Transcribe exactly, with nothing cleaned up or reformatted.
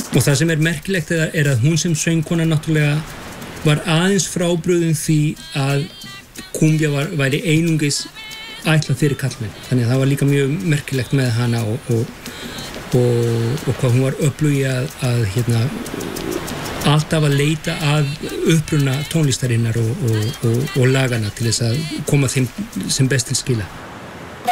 og það sem er merkilegt er, er að hún sem söngkona náttúrulega var aðeins frábrugðin því að Kumbia var, væri einungis ætlað fyrir kallmenn, þannig að það var líka mjög merkilegt með hana og, og, og, og hvað hún var öflug að, að hérna, alltaf að leita að uppruna tónlistarinnar og, og, og, og lagana til þess að koma þeim sem best til skila.